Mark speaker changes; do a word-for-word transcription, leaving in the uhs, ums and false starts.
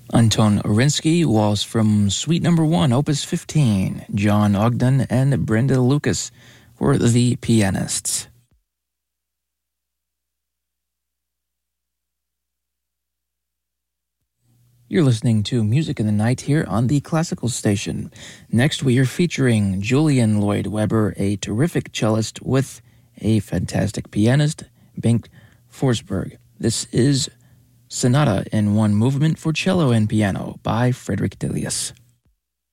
Speaker 1: Anton Orinsky was from Suite Number One, Opus fifteen. John Ogden and Brenda Lucas were the pianists. You're listening to Music in the Night here on the Classical Station. Next, we are featuring Julian Lloyd Webber, a terrific cellist with a fantastic pianist, Bengt Forsberg. This is Sonata in One Movement for Cello and Piano by Frederick Delius.